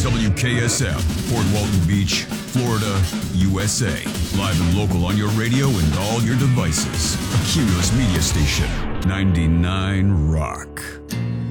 WKSF, Port Walton Beach, Florida, USA. Live and local on your radio and all your devices. A Cumulus Media Station. 99 Rock.